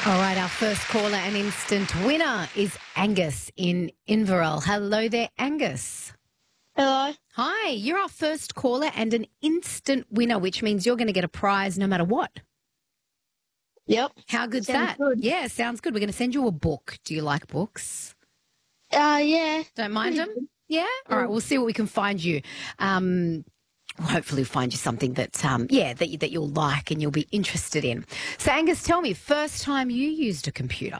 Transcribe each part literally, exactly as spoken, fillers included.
All right, our first caller and instant winner is Angus in Inverell. Hello there, Angus. Hello. Hi, you're our first caller and an instant winner, which means you're going to get a prize no matter what. Yep. How good's Sounds that? good. Yeah, sounds good. We're going to send you a book. Do you like books? Uh, yeah. Don't mind Pretty them? good. Yeah? All right, we'll see what we can find you. Um, we'll hopefully find you something that, um, yeah, that, you, that you'll like and you'll be interested in. So, Angus, tell me, first time you used a computer?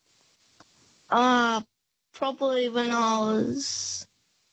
Uh, probably when I was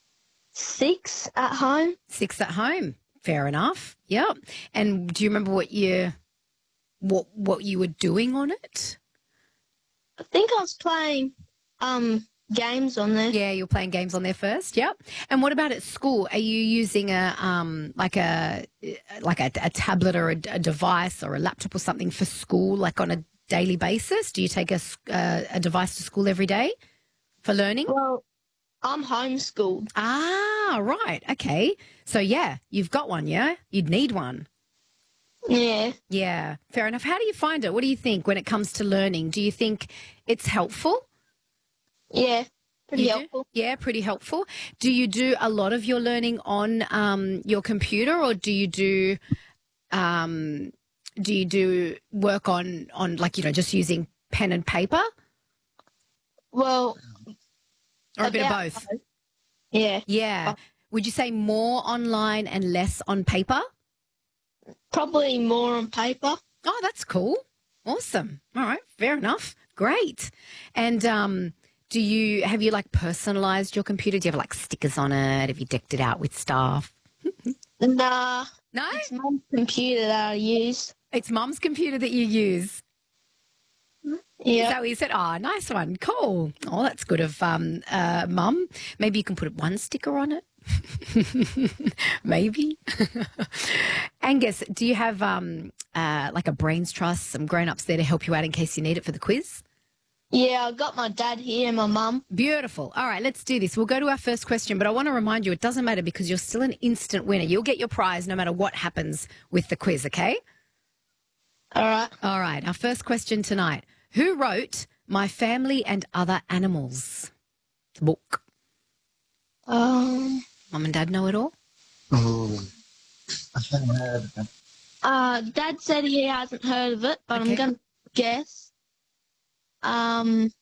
six at home. Six at home. Fair enough. Yep. And do you remember what you what what you were doing on it? I think I was playing um games on there. Yeah, you were playing games on there first. Yep. And what about at school? Are you using a um like a like a, a tablet or a, a device or a laptop or something for school, like on a daily basis? Do you take a s- uh, a device to school every day for learning? Well, I'm homeschooled. Ah, right. Okay. So yeah, you've got one. Yeah, you'd need one. Yeah. Yeah, fair enough. How do you find it? What do you think when it comes to learning? Do you think it's helpful? Yeah. Pretty You do? helpful. Yeah, pretty helpful. Do you do a lot of your learning on um, your computer, or do you do um, do you do work on on like you know just using pen and paper, Well, or a bit of about both? yeah. Yeah. Would you say more online and less on paper? Probably more on paper. Oh, that's cool. Awesome. All right. Fair enough. Great. And um, do you have you like personalized your computer? Do you have like stickers on it? Have you decked it out with stuff? Nah. No, It's mum's computer that I use. it's mum's computer that you use. Is Yeah. that what you said? Oh, nice one. Cool. Oh, that's good of um, uh, mum. Maybe you can put one sticker on it. Maybe. Angus, do you have um, uh, like a brains trust, some grown-ups there to help you out in case you need it for the quiz? Yeah, I got my dad here and my mum. Beautiful. All right, let's do this. We'll go to our first question, but I want to remind you it doesn't matter because you're still an instant winner. You'll get your prize no matter what happens with the quiz, okay? All right. All right, our first question tonight. Who wrote My Family and Other Animals? It's a book. Um. Mum and Dad know it all? Oh, I haven't heard of them. Uh, Dad said he hasn't heard of it, but Okay. I'm gonna guess. Um.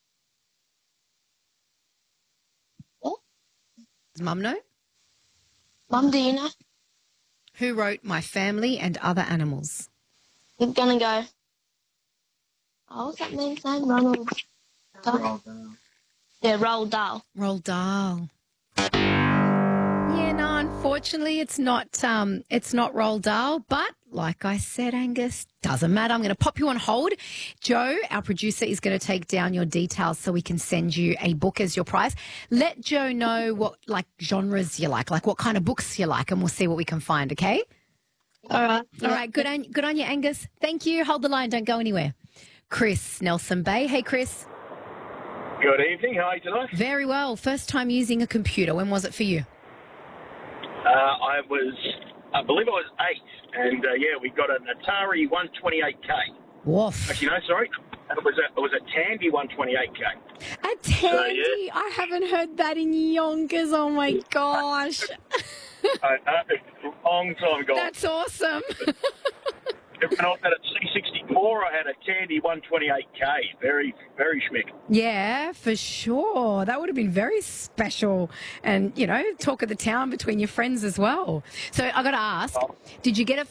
Does Mum know? Mum, do you know? Who wrote My Family and Other Animals? I'm gonna go. Oh, what's that man's name? Ronald. Dahl? Roald Dahl. Yeah, Roald Dahl. Roald Dahl. Yeah, no, unfortunately it's not um it's not Roald Dahl, but like I said, Angus, doesn't matter. I'm going to pop you on hold. Joe, our producer, is going to take down your details so we can send you a book as your prize. Let Joe know what like genres you like, like what kind of books you like, and we'll see what we can find, okay? All right. All right, good on, good on you, Angus. Thank you. Hold the line. Don't go anywhere. Chris, Nelson Bay. Hey, Chris. Good evening. How are you tonight? Very well. First time using a computer. When was it for you? Uh, I was, I believe I was eight, and uh, yeah, we got an Atari one twenty-eight K. Woof. Actually, no, sorry, it was a it was a Tandy one twenty-eight K. A Tandy. yeah. I haven't heard that in yonkers. Oh, my gosh. I know, it's a long time ago. That's awesome. When I had a C sixty-four, I had a Tandy one twenty-eight K. Very, very schmick. Yeah, for sure. That would have been very special and, you know, talk of the town between your friends as well. So I got to ask, did you get it